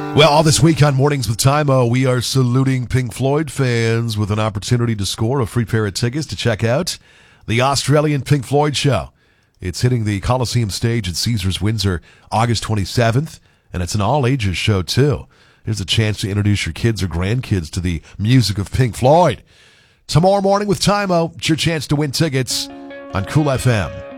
Well, all this week on Mornings with Tymo, we are saluting Pink Floyd fans with an opportunity to score a free pair of tickets to check out the Australian Pink Floyd show. It's hitting the Coliseum stage at Caesars Windsor August 27th, and it's an all-ages show, too. Here's a chance to introduce your kids or grandkids to the music of Pink Floyd. Tomorrow Morning with Tymo, it's your chance to win tickets on Cool FM.